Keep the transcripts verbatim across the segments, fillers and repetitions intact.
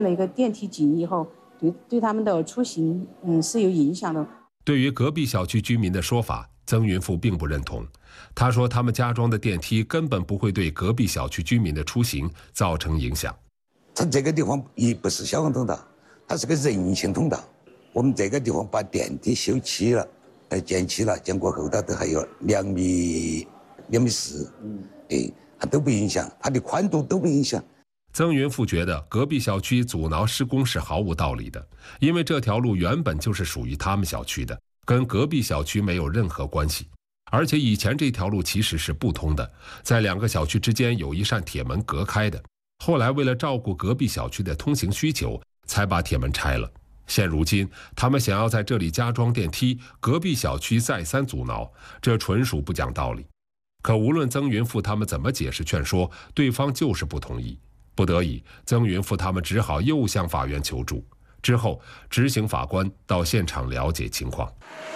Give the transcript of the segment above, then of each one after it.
那个电梯紧以后，对对他们的出行，嗯，是有影响的。 对于隔壁小区居民的说法，曾云富并不认同。他说，他们家装的电梯根本不会对隔壁小区居民的出行造成影响。 它这个地方也不是消防通道，它是个人行通道。我们这个地方把电梯修齐了，呃，建起了，建过后它都还有两米、两米四，嗯，哎，它都不影响，它的宽度都不影响。 曾云富觉得隔壁小区阻挠施工是毫无道理的，因为这条路原本就是属于他们小区的，跟隔壁小区没有任何关系。而且以前这条路其实是不通的，在两个小区之间有一扇铁门隔开的。后来为了照顾隔壁小区的通行需求，才把铁门拆了。现如今他们想要在这里加装电梯，隔壁小区再三阻挠，这纯属不讲道理。可无论曾云富他们怎么解释劝说，对方就是不同意。不得已，曾云富他们只好又向法院求助。之后，执行法官到现场了解情况。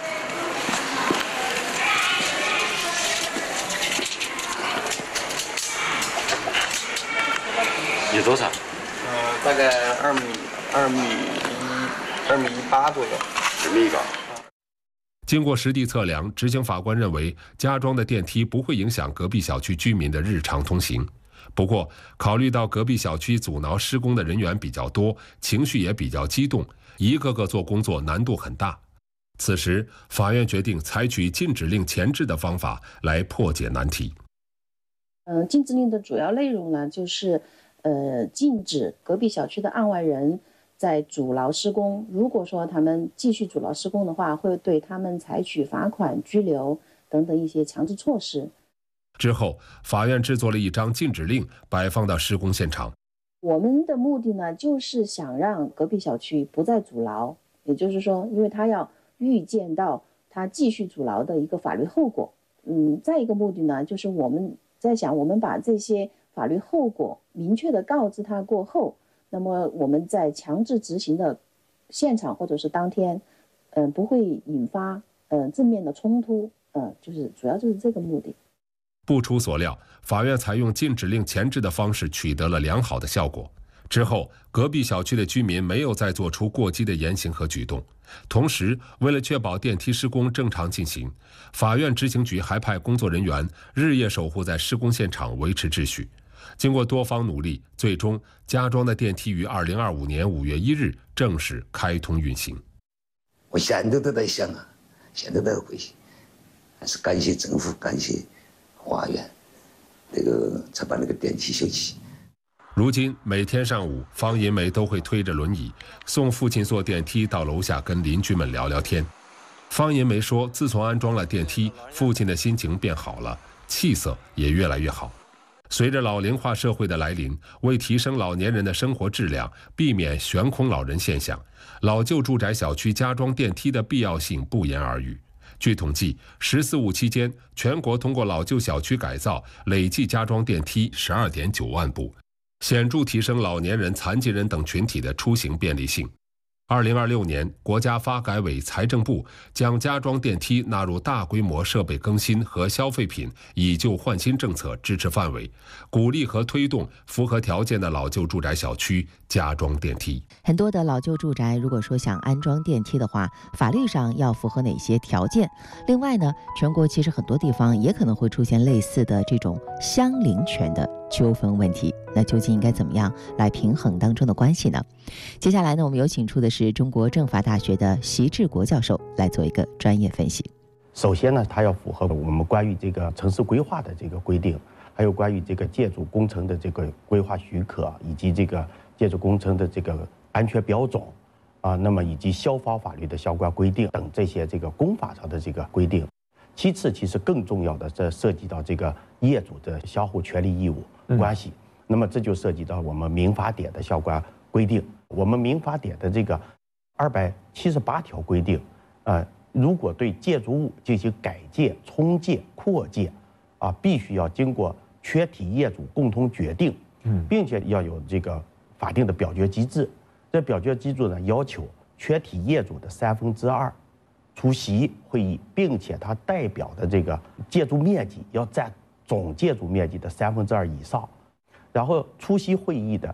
有多少？ 呃，大概二米、二米一、二米一八左右。 二米一高。 经过实地测量，执行法官认为加装的电梯不会影响隔壁小区居民的日常通行。不过，考虑到隔壁小区阻挠施工的人员比较多，情绪也比较激动，一个个做工作难度很大。此时，法院决定采取禁止令前置的方法来破解难题。 嗯、呃，禁止令的主要内容呢，就是呃，禁止隔壁小区的案外人在阻挠施工。如果说他们继续阻挠施工的话，会对他们采取罚款、拘留等等一些强制措施。 之后，法院制作了一张禁止令，摆放到施工现场。 我们的目的呢，就是想让隔壁小区不再阻挠，也就是说，因为他要预见到他继续阻挠的一个法律后果。嗯，再一个目的呢，就是我们在想，我们把这些法律后果明确的告知他过后，那么我们在强制执行的现场或者是当天，嗯、呃，不会引发嗯、呃、正面的冲突，嗯、呃，就是主要就是这个目的。 不出所料，法院采用禁止令前置的方式取得了良好的效果。之后，隔壁小区的居民没有再做出过激的言行和举动。同时，为了确保电梯施工正常进行，法院执行局还派工作人员日夜守护在施工现场，维持秩序。经过多方努力，最终加装的电梯于二零二五年五月一日正式开通运行。 我现在都在想啊，现在都在回想，还是感谢政府，感谢法院，那个才把那个电梯修起。 如今每天上午，方银梅都会推着轮椅送父亲坐电梯到楼下跟邻居们聊聊天。方银梅说，自从安装了电梯，父亲的心情变好了，气色也越来越好。随着老龄化社会的来临，为提升老年人的生活质量，避免悬空老人现象，老旧住宅小区加装电梯的必要性不言而喻。据统计，十四五期间，全国通过老旧小区改造，累计加装电梯十二点九万部，显著提升老年人、残疾人等群体的出行便利性。二零二六年，国家发改委、财政部将加装电梯纳入大规模设备更新和消费品以旧换新政策支持范围，鼓励和推动符合条件的老旧住宅小区加装电梯。 很多的老旧住宅，如果说想安装电梯的话，法律上要符合哪些条件？另外呢，全国其实很多地方也可能会出现类似的这种相邻权的纠纷问题，那究竟应该怎么样来平衡当中的关系呢？接下来呢，我们有请出的是中国政法大学的习志国教授来做一个专业分析。 首先呢，它要符合我们关于这个城市规划的这个规定，还有关于这个建筑工程的这个规划许可，以及这个建筑工程的这个安全标准啊，那么以及消防法律的相关规定等这些这个公法上的这个规定。其次，其实更重要的，这涉及到这个业主的相互权利义务关系。嗯、那么这就涉及到我们民法典的相关规定。我们民法典的这个二百七十八条规定，呃，如果对建筑物进行改建、重建、扩建，啊，必须要经过全体业主共同决定，嗯，并且要有这个法定的表决机制。这表决机制呢，要求全体业主的三分之二出席会议，并且它代表的这个建筑面积要占总建筑面积的三分之二以上。然后出席会议的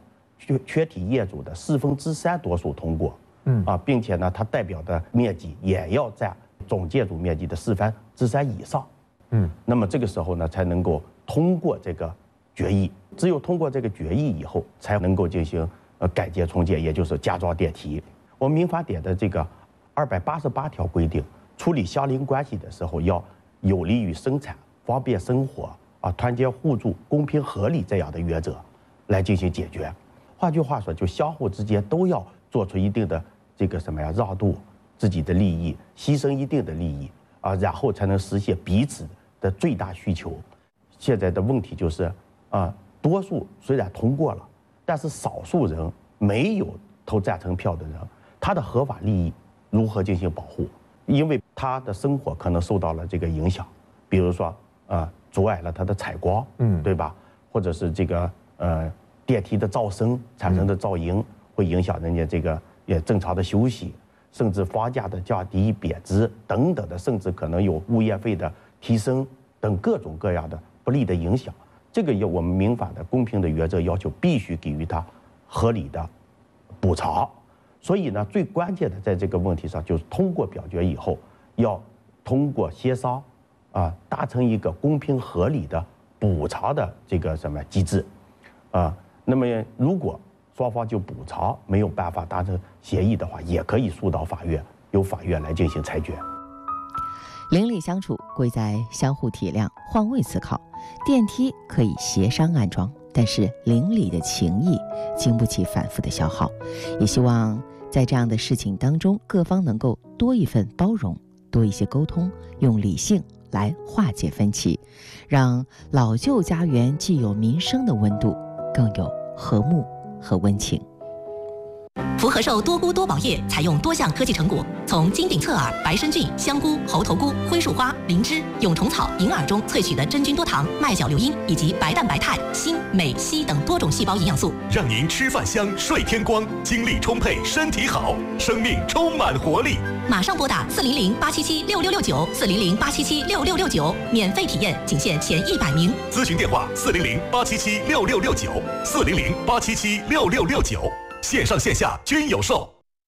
缺缺体业主的四分之三多数通过，嗯啊，并且呢，它代表的面积也要在总建筑面积的四分之三以上，嗯，那么这个时候呢，才能够通过这个决议。只有通过这个决议以后，才能够进行呃改建重建，也就是加装电梯。我们民法典的这个二百八十八条规定，处理相邻关系的时候要有利于生产、方便生活啊、团结互助、公平合理这样的原则来进行解决。换句话说，就相互之间都要做出一定的这个什么呀让渡，自己的利益牺牲一定的利益啊，然后才能实现彼此的最大需求。现在的问题就是啊，多数虽然通过了，但是少数人没有投赞成票的人，他的合法利益如何进行保护？因为他的生活可能受到了这个影响，比如说啊，阻碍了他的采光，嗯，对吧？或者是这个呃电梯的噪声产生的噪音会影响人家这个也正常的休息，甚至房价的降低、贬值等等的，甚至可能有物业费的提升等各种各样的不利的影响。这个有我们民法的公平的原则要求，必须给予他合理的补偿。所以呢，最关键的在这个问题上，就是通过表决以后，要通过协商，啊，达成一个公平合理的补偿的这个什么机制，啊，那么如果双方就补偿没有办法达成协议的话，也可以诉到法院，由法院来进行裁决。 邻里相处贵在相互体谅、换位思考。电梯可以协商安装，但是邻里的情谊经不起反复的消耗。也希望在这样的事情当中，各方能够多一份包容，多一些沟通，用理性来化解分歧，让老旧家园既有民生的温度，更有和睦和温情。 福和寿多菇多宝叶采用多项科技成果，从金顶侧耳、白参菌、香菇、猴头菇、灰树花、灵芝、蛹虫草、银耳中萃取的真菌多糖、麦角硫因以及白蛋白肽、锌、镁、硒等多种细胞营养素， 让您吃饭香、睡天光，精力充沛，身体好，生命充满活力。 马上拨打四零零八七七六六六九四零零八七七六六六九，免费体验，仅限前一百名。 咨询电话：四零零八七七六六六九四零零八七七六六六九。线上线下均有售。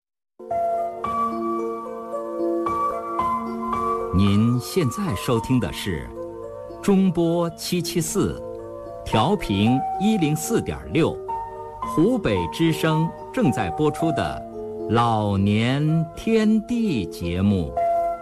您现在收听的是中波七七四，调频一零四点六，湖北之声正在播出的老年天地节目。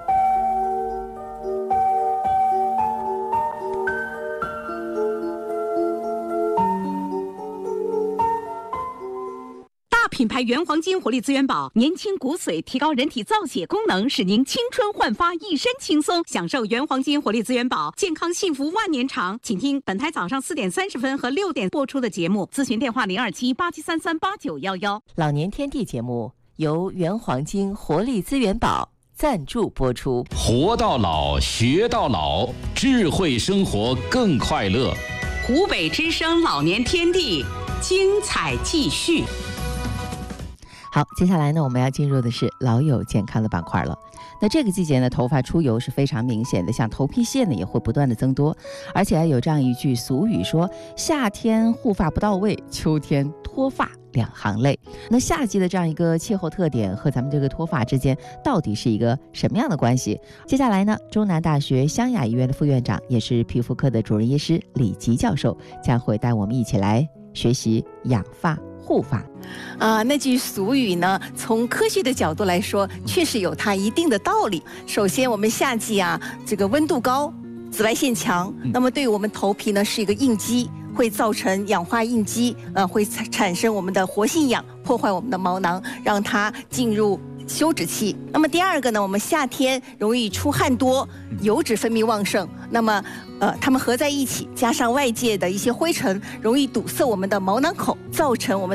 品牌原黄金活力资源宝，年轻骨髓，提高人体造血功能，使您青春焕发，一身轻松。享受原黄金活力资源宝，健康幸福万年长。请听本台早上四点三十分和六点播出的节目，咨询电话零二七八七三三八九幺幺。 老年天地节目由原黄金活力资源宝赞助播出。 活到老，学到老，智慧生活更快乐。 湖北之声老年天地，精彩继续。 好，接下来呢，我们要进入的是老友健康的板块了。那这个季节呢，头发出油是非常明显的，像头皮屑呢也会不断的增多，而且还有这样一句俗语说：夏天护发不到位，秋天脱发两行泪。那夏季的这样一个气候特点和咱们这个脱发之间到底是一个什么样的关系？接下来呢，中南大学湘雅医院的副院长，也是皮肤科的主任医师李吉教授将会带我们一起来学习养发护发。 啊，那句俗语呢，从科学的角度来说，确实有它一定的道理。首先，我们夏季啊，这个温度高，紫外线强，那么对我们头皮呢是一个应激，会造成氧化应激，呃，会产生我们的活性氧，破坏我们的毛囊，让它进入休止期。那么第二个呢，我们夏天容易出汗多，油脂分泌旺盛，那么呃，它们合在一起，加上外界的一些灰尘，容易堵塞我们的毛囊口，造成我们的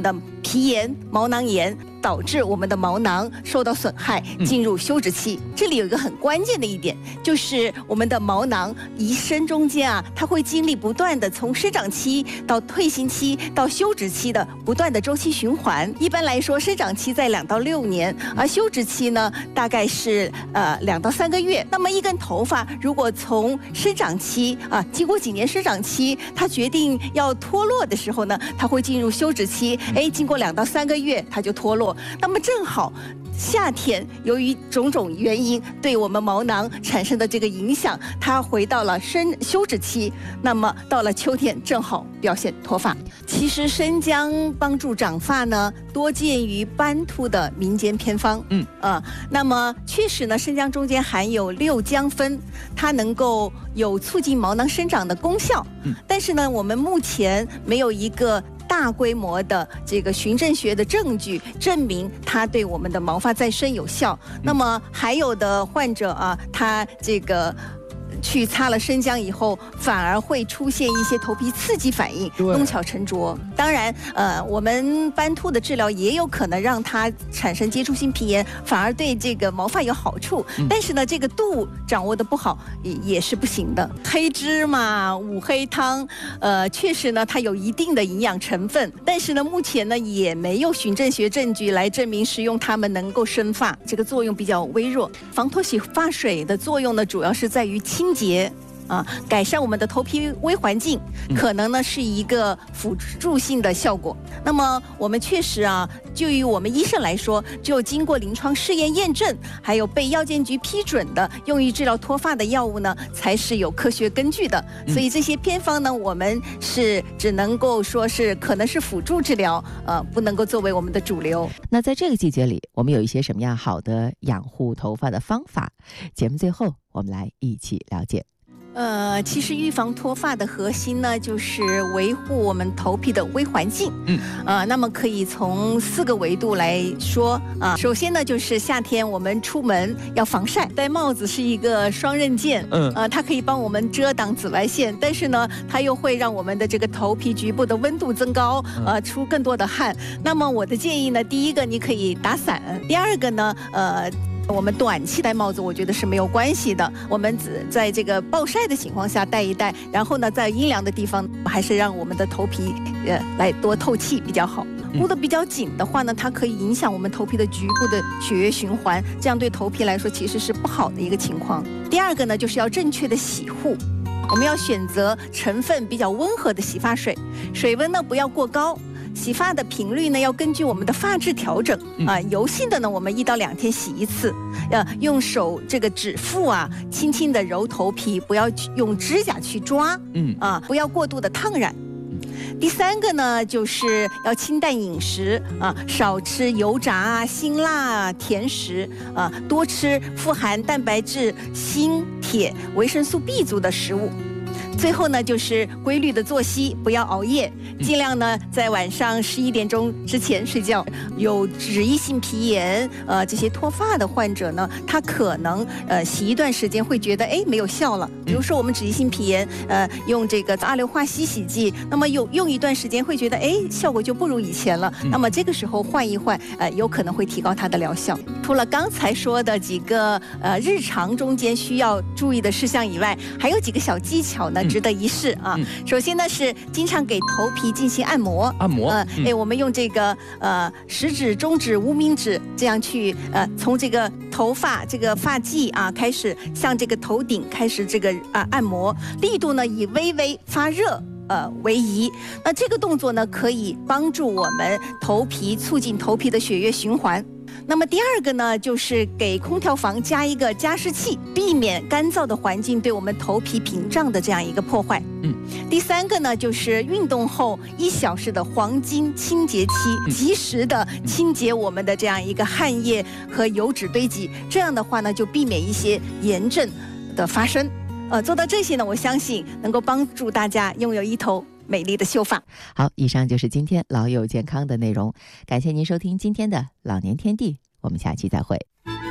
皮炎、毛囊炎，导致我们的毛囊受到损害，进入休止期。嗯、这里有一个很关键的一点，就是我们的毛囊一生中间啊，它会经历不断的从生长期到退行期到休止期的不断的周期循环。一般来说，生长期在两到六年，而休止期呢大概是呃两到三个月。那么一根头发如果从生长期啊，经过几年生长期，它决定要脱落的时候呢，它会进入休止期。哎，经过两到三个月，它就脱落。那么正好夏天由于种种原因对我们毛囊产生的这个影响，它回到了生休止期。那么到了秋天正好表现脱发。其实生姜帮助长发呢，多见于斑秃的民间偏方。嗯啊，那么确实呢，生姜中间含有六姜酚，它能够有促进毛囊生长的功效。嗯，但是呢，我们目前没有一个大规模的这个循证学的证据证明它对我们的毛发再生有效。那么还有的患者啊，他这个去擦了生姜以后，反而会出现一些头皮刺激反应，弄巧成拙。当然，呃，我们斑秃的治疗也有可能让它产生接触性皮炎，反而对这个毛发有好处。嗯、但是呢，这个度掌握的不好也也是不行的。黑芝麻、五黑汤，呃，确实呢，它有一定的营养成分，但是呢，目前呢也没有循证学证据来证明食用它们能够生发，这个作用比较微弱。防脱洗发水的作用呢，主要是在于清洁啊，改善我们的头皮微环境，可能呢是一个辅助性的效果。那么我们确实啊，就于我们医生来说，只有经过临床试验验证，还有被药监局批准的用于治疗脱发的药物呢，才是有科学根据的。所以这些偏方呢，我们是只能够说是可能是辅助治疗，呃，不能够作为我们的主流。 那在这个季节里，我们有一些什么样好的养护头发的方法？节目最后我们来一起了解。 呃，其实预防脱发的核心呢，就是维护我们头皮的微环境。嗯，呃，那么可以从四个维度来说啊。首先呢，就是夏天我们出门要防晒，戴帽子是一个双刃剑。嗯，呃，它可以帮我们遮挡紫外线，但是呢，它又会让我们的这个头皮局部的温度增高，呃，出更多的汗。那么我的建议呢，第一个你可以打伞，第二个呢，呃。我们短期戴帽子，我觉得是没有关系的。我们只在这个暴晒的情况下戴一戴，然后呢，在阴凉的地方，还是让我们的头皮呃来多透气比较好。箍得比较紧的话呢，它可以影响我们头皮的局部的血液循环，这样对头皮来说其实是不好的一个情况。第二个呢，就是要正确的洗护。我们要选择成分比较温和的洗发水，水温呢不要过高。洗发的频率呢，要根据我们的发质调整啊。油性的呢，我们一到两天洗一次，呃，用手这个指腹啊，轻轻的揉头皮，不要用指甲去抓，嗯啊，不要过度的烫染。第三个呢，就是要清淡饮食啊，少吃油炸啊、辛辣啊、甜食啊，多吃富含蛋白质、锌、铁、维生素 B 族的食物。最后呢，就是规律的作息，不要熬夜，尽量呢在晚上十一点钟之前睡觉。有脂溢性皮炎，呃，这些脱发的患者呢，他可能呃洗一段时间会觉得哎没有效了。比如说我们脂溢性皮炎，呃，用这个阿硫化稀洗剂，那么用用一段时间会觉得哎效果就不如以前了。那么这个时候换一换，呃，有可能会提高它的疗效。除了刚才说的几个呃日常中间需要注意的事项以外，还有几个小技巧呢。值得一试啊！嗯、首先呢是经常给头皮进行按摩， 按摩， 呃，嗯、哎，我们用这个呃食指、中指、无名指这样去呃从这个头发这个发髻啊开始向这个头顶开始这个啊、呃、按摩，力度呢以微微发热呃为宜。那这个动作呢可以帮助我们头皮促进头皮的血液循环。那么第二个呢，就是给空调房加一个加湿器，避免干燥的环境对我们头皮屏障的这样一个破坏。嗯，第三个呢，就是运动后一小时的黄金清洁期，嗯、及时的清洁我们的这样一个汗液和油脂堆积，这样的话呢，就避免一些炎症的发生。呃，做到这些呢，我相信能够帮助大家拥有一头美丽的秀发。 好，以上就是今天老友健康的内容，感谢您收听今天的老年天地，我们下期再会。